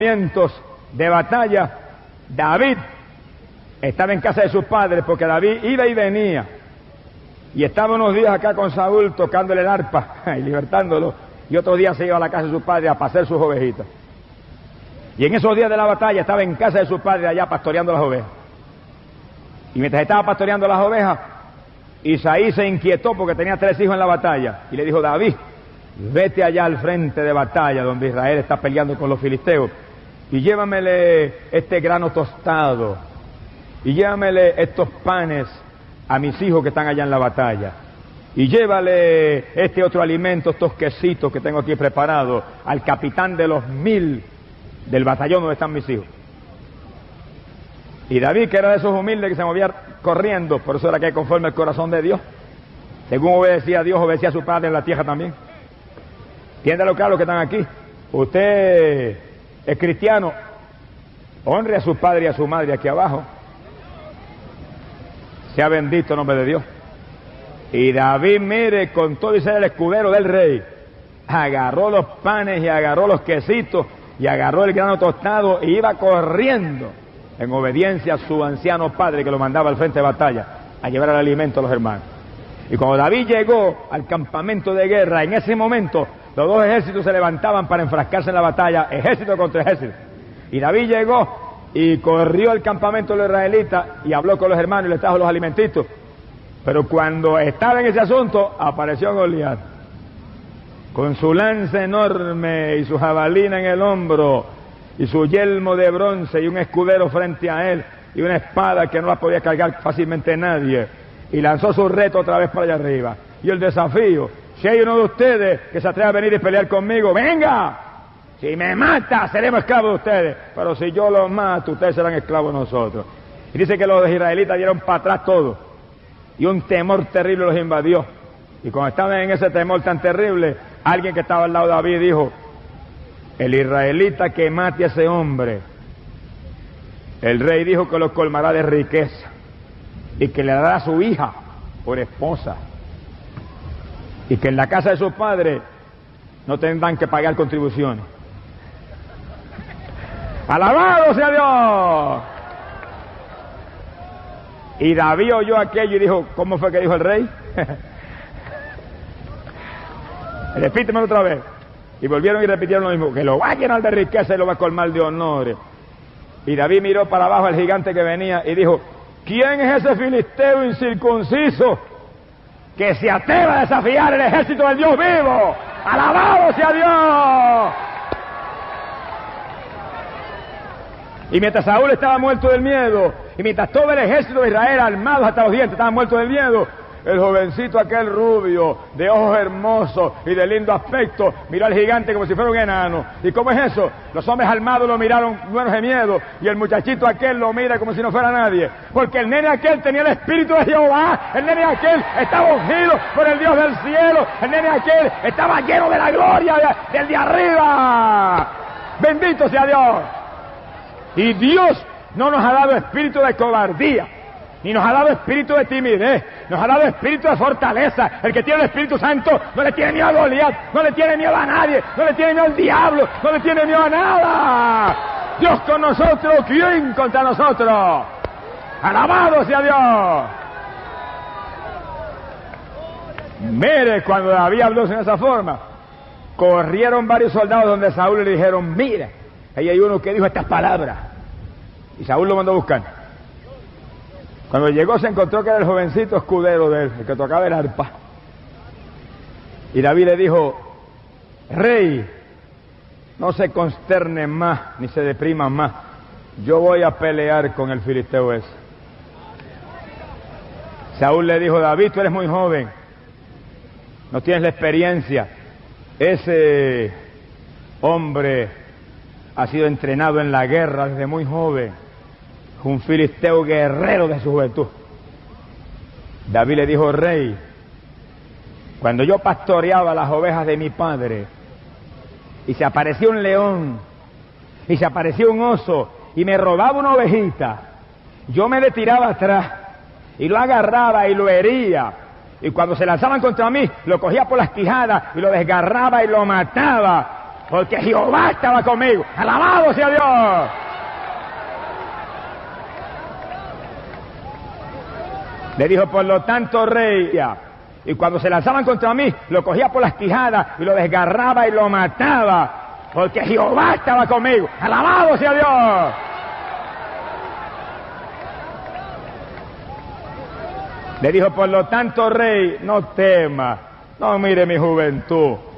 de batalla, David estaba en casa de sus padres, porque David iba y venía, y estaba unos días acá con Saúl tocándole el arpa y libertándolo, y otros días se iba a la casa de sus padres a pasear sus ovejitas. Y en esos días de la batalla estaba en casa de sus padres allá pastoreando las ovejas. Y mientras estaba pastoreando las ovejas, Isaí se inquietó porque tenía 3 hijos en la batalla, y le dijo: David, vete allá al frente de batalla donde Israel está peleando con los filisteos, y llévamele este grano tostado, y llévamele estos panes a mis hijos que están allá en la batalla, y llévale este otro alimento, estos quesitos que tengo aquí preparados, al capitán de los 1000 del batallón donde están mis hijos. Y David, que era de esos humildes que se movía corriendo, por eso era que conforme el corazón de Dios, según obedecía a Dios, obedecía a su padre en la tierra también. Entiéndalo claro, los que están aquí. Usted es cristiano, honre a su padre y a su madre aquí abajo. Sea bendito el nombre de Dios. Y David, mire, con todo y ser el escudero del rey, agarró los panes y agarró los quesitos y agarró el grano tostado y iba corriendo en obediencia a su anciano padre que lo mandaba al frente de batalla a llevar el alimento a los hermanos. Y cuando David llegó al campamento de guerra, en ese momento los dos ejércitos se levantaban para enfrascarse en la batalla, ejército contra ejército. Y David llegó y corrió al campamento de los israelitas y habló con los hermanos y les trajo los alimentitos. Pero cuando estaba en ese asunto, apareció Goliat, con su lanza enorme y su jabalina en el hombro, y su yelmo de bronce y un escudero frente a él, y una espada que no la podía cargar fácilmente nadie. Y lanzó su reto otra vez para allá arriba. Y el desafío: si hay uno de ustedes que se atreve a venir y pelear conmigo, ¡venga! Si me mata, seremos esclavos de ustedes. Pero si yo los mato, ustedes serán esclavos de nosotros. Y dice que los israelitas dieron para atrás todo. Y un temor terrible los invadió. Y cuando estaban en ese temor tan terrible, alguien que estaba al lado de David dijo: el israelita que mate a ese hombre, el rey dijo que lo colmará de riqueza y que le dará a su hija por esposa, y que en la casa de su padre no tendrán que pagar contribuciones. ¡Alabado sea Dios! Y David oyó aquello y dijo: ¿cómo fue que dijo el rey? Repítemelo otra vez. Y volvieron y repitieron lo mismo: que lo va a llenar de riqueza y lo va a colmar de honores. Y David miró para abajo al gigante que venía y dijo: ¿quién es ese filisteo incircunciso que se atreva a desafiar el ejército del Dios vivo? ¡Alabado sea Dios! Y mientras Saúl estaba muerto del miedo, y mientras todo el ejército de Israel, armados hasta los dientes, estaban muertos del miedo, el jovencito aquel rubio, de ojos hermosos y de lindo aspecto, miró al gigante como si fuera un enano. ¿Y cómo es eso? Los hombres armados lo miraron llenos de miedo, y el muchachito aquel lo mira como si no fuera nadie, porque el nene aquel tenía el espíritu de Jehová, el nene aquel estaba ungido por el Dios del cielo, el nene aquel estaba lleno de la gloria del de arriba. Bendito sea Dios. Y Dios no nos ha dado espíritu de cobardía, ni nos ha dado espíritu de timidez, nos ha dado espíritu de fortaleza. El que tiene el Espíritu Santo no le tiene miedo a Goliat, no le tiene miedo a nadie, no le tiene miedo al diablo, no le tiene miedo a nada. Dios con nosotros, ¿quién contra nosotros? ¡Alabado sea Dios! Mire, cuando David habló en esa forma, corrieron varios soldados donde Saúl y le dijeron: mira, ahí hay uno que dijo estas palabras. Y Saúl lo mandó a buscar. Cuando llegó se encontró que era el jovencito escudero de él, el que tocaba el arpa. Y David le dijo: rey, no se consterne más, ni se deprima más. Yo voy a pelear con el filisteo ese. Saúl le dijo: David, tú eres muy joven, no tienes la experiencia. Ese hombre ha sido entrenado en la guerra desde muy joven, un filisteo guerrero de su juventud. David le dijo: rey, cuando yo pastoreaba las ovejas de mi padre, y se aparecía un león, y se aparecía un oso, y me robaba una ovejita, yo me le tiraba atrás, y lo agarraba y lo hería, y cuando se lanzaban contra mí, lo cogía por las quijadas, y lo desgarraba y lo mataba. porque Jehová estaba conmigo. ¡Alabado sea Dios! Le dijo, por lo tanto, rey, y cuando se lanzaban contra mí, lo cogía por las quijadas y lo desgarraba y lo mataba, porque Jehová estaba conmigo. ¡Alabado sea Dios! Le dijo, por lo tanto, rey, no temas, no mire mi juventud,